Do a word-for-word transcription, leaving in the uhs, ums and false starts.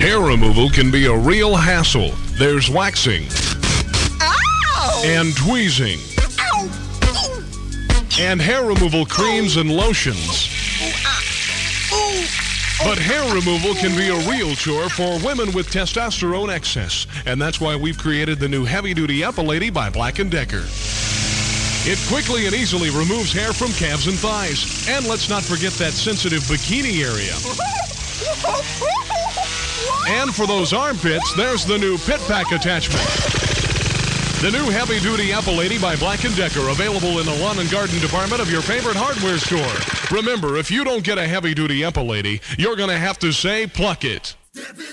Hair removal can be a real hassle. There's waxing. Ow! And tweezing. Ow! And hair removal creams and lotions. But hair removal can be a real chore for women with testosterone excess. And that's why we've created the new Heavy Duty Epilady by Black and Decker. It quickly and easily removes hair from calves and thighs. And let's not forget that sensitive bikini area. And for those armpits, there's the new Pit Pack attachment. The new Heavy Duty Epilady by Black and Decker, available in the lawn and garden department of your favorite hardware store. Remember, if you don't get a Heavy Duty Epilady, you're going to have to say, pluck it.